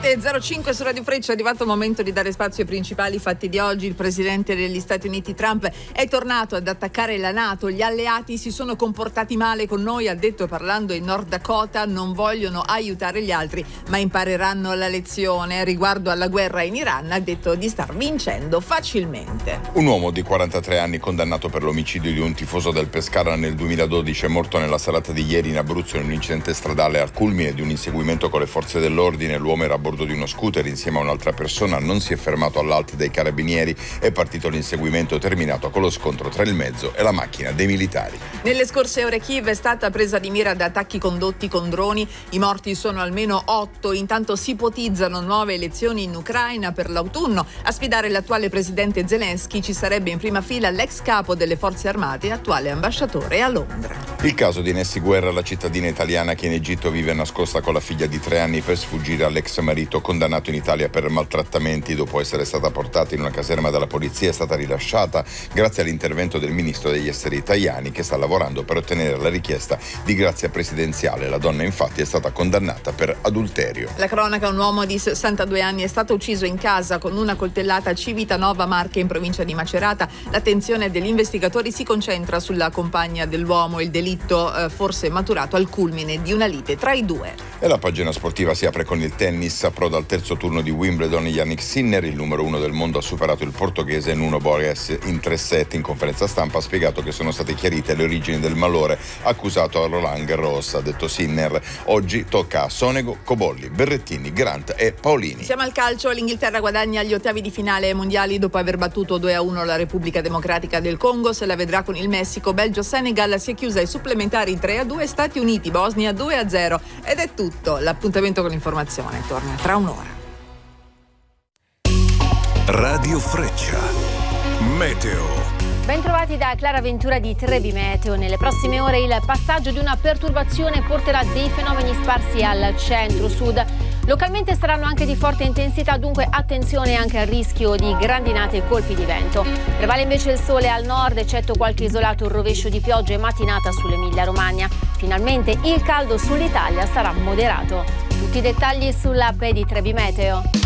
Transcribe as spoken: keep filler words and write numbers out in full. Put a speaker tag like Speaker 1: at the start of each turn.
Speaker 1: sette e zero cinque su Radio Freccia. È arrivato il momento di dare spazio ai principali fatti di oggi. Il presidente degli Stati Uniti Trump è tornato ad attaccare la NATO. Gli alleati si sono comportati male con noi, ha detto parlando in Nord Dakota. Non vogliono aiutare gli altri, ma impareranno la lezione. Riguardo alla guerra in Iran ha detto di star vincendo facilmente.
Speaker 2: Un uomo di quarantatré anni condannato per l'omicidio di un tifoso del Pescara nel duemiladodici è morto nella serata di ieri in Abruzzo in un incidente stradale al culmine di un inseguimento con le forze dell'ordine. L'uomo era a bordo di uno scooter insieme a un'altra persona, non si è fermato all'alto dei carabinieri, è partito l'inseguimento terminato con lo scontro tra il mezzo e la macchina dei militari.
Speaker 1: Nelle scorse ore Kiev è stata presa di mira da attacchi condotti con droni, i morti sono almeno otto. Intanto si ipotizzano nuove elezioni in Ucraina per l'autunno. A sfidare l'attuale presidente Zelensky ci sarebbe in prima fila l'ex capo delle forze armate e attuale ambasciatore a Londra.
Speaker 2: Il caso di Nessi Guerra, la cittadina italiana che in Egitto vive nascosta con la figlia di tre anni per sfuggire all'ex marito condannato in Italia per maltrattamenti. Dopo essere stata portata in una caserma dalla polizia è stata rilasciata grazie all'intervento del ministro degli esteri Tajani, che sta lavorando per ottenere la richiesta di grazia presidenziale. La donna infatti è stata condannata per adulterio.
Speaker 1: La cronaca: un uomo di sessantadue anni è stato ucciso in casa con una coltellata a Civitanova Marche in provincia di Macerata. L'attenzione degli investigatori si concentra sulla compagna dell'uomo. Il delitto eh, forse maturato al culmine di una lite tra i due.
Speaker 2: E la pagina sportiva si apre con il tennis. Approda al terzo turno di Wimbledon Jannik Sinner, il numero uno del mondo, ha superato il portoghese Nuno Borges in tre set. In conferenza stampa ha spiegato che sono state chiarite le origini del malore accusato a Roland Garros. Ha detto Sinner: oggi tocca a Sonego, Cobolli, Berrettini, Grant e Paolini.
Speaker 1: Siamo al calcio. L'Inghilterra guadagna gli ottavi di finale ai mondiali dopo aver battuto due a uno la Repubblica Democratica del Congo. Se la vedrà con il Messico. Belgio-Senegal si è chiusa ai supplementari tre a due. Stati Uniti-Bosnia due a zero. Ed è tutto. L'appuntamento con l'informazione torna tra un'ora.
Speaker 3: Radio Freccia. Meteo.
Speaker 4: Bentrovati da Clara Ventura di Trebi Meteo. Nelle prossime ore il passaggio di una perturbazione porterà dei fenomeni sparsi al centro-sud. Localmente saranno anche di forte intensità, dunque attenzione anche al rischio di grandinate e colpi di vento. Prevale invece il sole al nord, eccetto qualche isolato rovescio di pioggia e mattinata sull'Emilia-Romagna. Finalmente il caldo sull'Italia sarà moderato. Tutti i dettagli sull'app di Trebi Meteo.